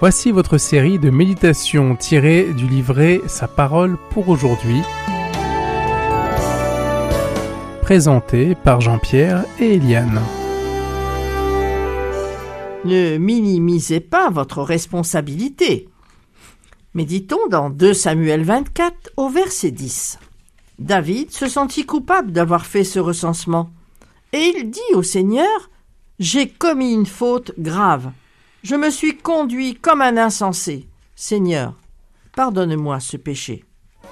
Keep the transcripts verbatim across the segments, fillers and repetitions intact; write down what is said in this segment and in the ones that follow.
Voici votre série de méditations tirées du livret Sa parole pour aujourd'hui, présentée par Jean-Pierre et Eliane. Ne minimisez pas votre responsabilité. Méditons dans deux Samuel vingt-quatre au verset dix. David se sentit coupable d'avoir fait ce recensement, et il dit au Seigneur « J'ai commis une faute grave. Je me suis conduit comme un insensé. Seigneur, pardonne-moi ce péché. »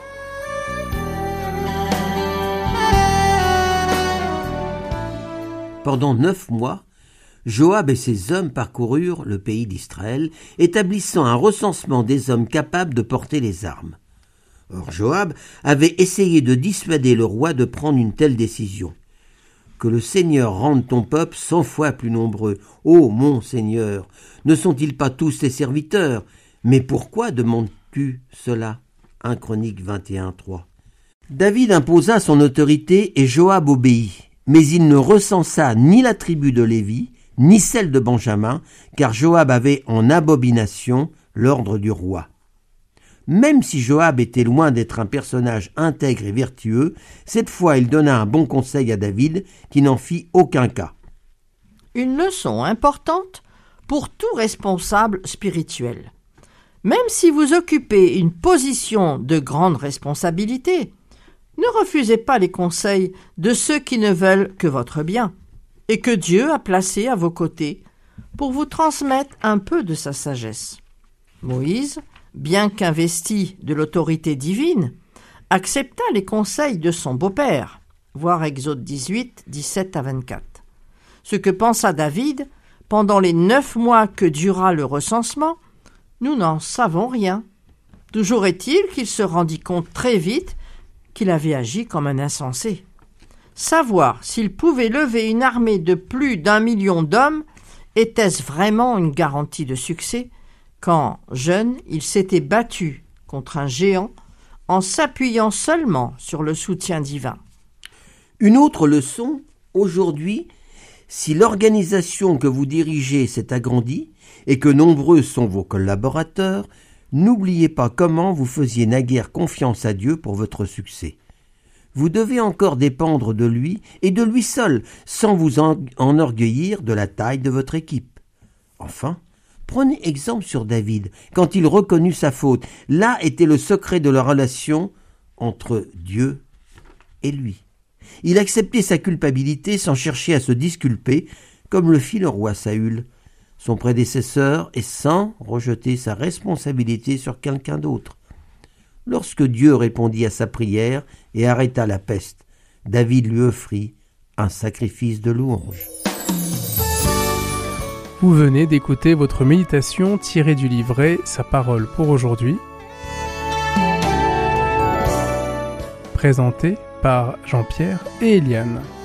Pendant neuf mois, Joab et ses hommes parcoururent le pays d'Israël, établissant un recensement des hommes capables de porter les armes. Or Joab avait essayé de dissuader le roi de prendre une telle décision. « Que le Seigneur rende ton peuple cent fois plus nombreux. Ô mon Seigneur, ne sont-ils pas tous tes serviteurs? Mais pourquoi demandes-tu cela » un Chroniques vingt et un, trois. David imposa son autorité et Joab obéit, mais il ne recensa ni la tribu de Lévi, ni celle de Benjamin, car Joab avait en abomination l'ordre du roi. Même si Joab était loin d'être un personnage intègre et vertueux, cette fois il donna un bon conseil à David qui n'en fit aucun cas. Une leçon importante pour tout responsable spirituel. Même si vous occupez une position de grande responsabilité, ne refusez pas les conseils de ceux qui ne veulent que votre bien et que Dieu a placés à vos côtés pour vous transmettre un peu de sa sagesse. Moïse, bien qu'investi de l'autorité divine, accepta les conseils de son beau-père, voir Exode dix-huit, dix-sept à vingt-quatre. Ce que pensa David pendant les neuf mois que dura le recensement, nous n'en savons rien. Toujours est-il qu'il se rendit compte très vite qu'il avait agi comme un insensé. Savoir s'il pouvait lever une armée de plus d'un million d'hommes, était-ce vraiment une garantie de succès, quand, jeune, il s'était battu contre un géant en s'appuyant seulement sur le soutien divin. Une autre leçon, aujourd'hui, si l'organisation que vous dirigez s'est agrandie et que nombreux sont vos collaborateurs, n'oubliez pas comment vous faisiez naguère confiance à Dieu pour votre succès. Vous devez encore dépendre de lui et de lui seul, sans vous en- enorgueillir de la taille de votre équipe. Enfin, prenez exemple sur David, quand il reconnut sa faute. Là était le secret de la relation entre Dieu et lui. Il acceptait sa culpabilité sans chercher à se disculper, comme le fit le roi Saül, son prédécesseur, et sans rejeter sa responsabilité sur quelqu'un d'autre. Lorsque Dieu répondit à sa prière et arrêta la peste, David lui offrit un sacrifice de louange. Vous venez d'écouter votre méditation tirée du livret Sa parole pour aujourd'hui, présentée par Jean-Pierre et Eliane.